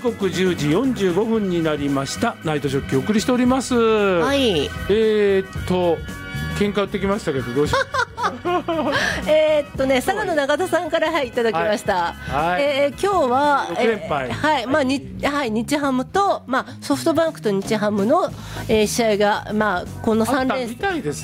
刻10時45分になりました。ナイトジョッキーお送りしております。 はい。 喧嘩売ってきましたけどどうしよう佐賀の永田さんから、はい、いただきました。 はい。 今日は 6連敗、 はいまあ日ハムと、ソフトバンクと日ハムの、試合が、この3連戦、ね、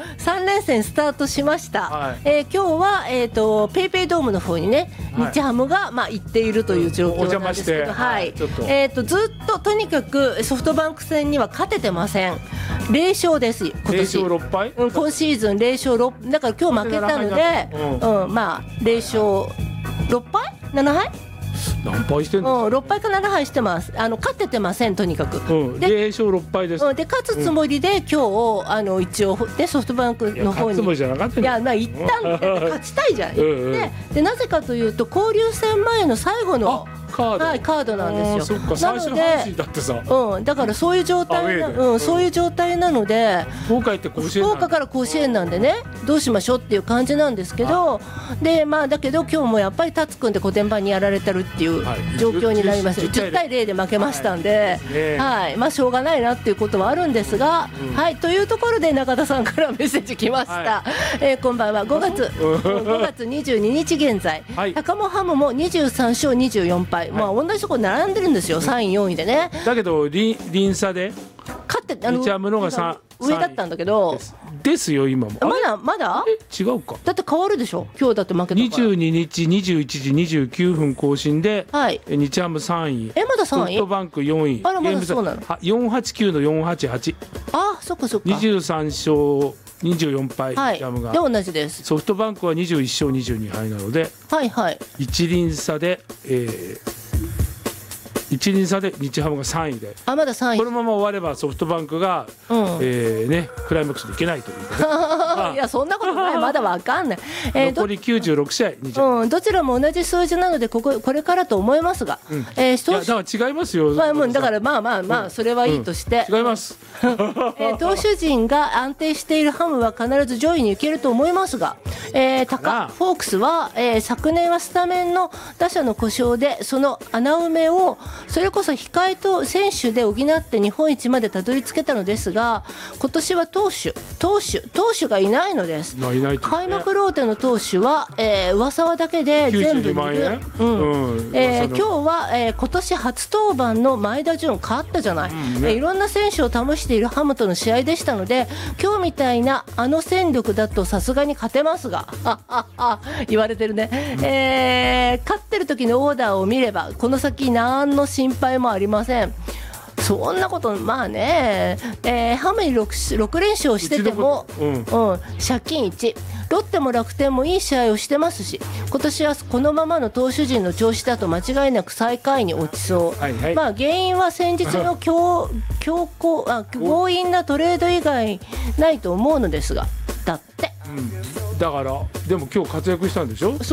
3連戦スタートしました。 はい。 今日は、ペイペイドームの方にね、日ハムが、行っているという状況なんですけど、はい、ずっととにかくソフトバンク戦には勝ててません。0勝です今年。 0勝6敗、 今シーズン0勝6だから今日負けたので、0勝6敗7敗何敗してんの、 6敗か7敗してます。勝ててませんとにかく、 で0勝6敗です。 で勝つつもりで、今日一応ねソフトバンクの方に勝つつもりじゃなかったんだ。 行ったんで勝ちたいじゃんでなぜかというと交流戦前の最後のカードなんですよ。 そっか、最初の阪神だってさ、 だからそういう状態そういう状態なので、 福岡行って甲子園、 福岡から甲子園なんでね、どうしましょうっていう感じなんですけど、でだけど今日もやっぱり達君で小天板にやられてるっていう状況になります。10対0で負けましたんで、しょうがないなっていうことはあるんですが、というところで中田さんからメッセージ来ました。こんばんは。5月22日現在、高茂ハムも23勝24敗、同じところ並んでるんですよ、3位4位でね。 だけど輪差で勝って日ハムのが上だったんだけどですよ今も。 まだ違うか。 だって変わるでしょ、今日だって負けたから。 22日21時29分更新で、日ハム3位、 まだ3位、 ソフトバンク4位、 まだそうなの。 489の488、 そっかそっか、 23勝24敗、日ハムがで同じです。 ソフトバンクは21勝22敗なので、一輪差で、1輪差で日ハムが3位で、 まだ3位、 このまま終わればソフトバンクが、クライマックスにいけないといういやそんなことない、まだわかんない。 残り96試合、 どちらも同じ数字なのでこれからと思いますが、 だから違いますよ。 だからそれはいいとして、 違います。 投手陣が安定しているハムは必ず上位に行けると思いますが、フォークスは、昨年はスタメンの打者の故障でその穴埋めをそれこそ控えと選手で補って日本一までたどり着けたのですが、今年は投手がいないのです。開幕ローテの投手は、上沢だけで全部2軍、今日は、今年初登板の前田純勝ったじゃない、いろんな選手を試しているハムとの試合でしたので、今日みたいな戦力だとさすがに勝てますが言われてるね、勝ってる時のオーダーを見ればこの先何の心配もありません。そんなことハムに 6連勝してても、借金1、ロッテも楽天もいい試合をしてますし、今年はこのままの投手陣の調子だと間違いなく最下位に落ちそう。原因は先日の強引なトレード以外ないと思うのですが、だって、 だからでも今日活躍したんでしょ。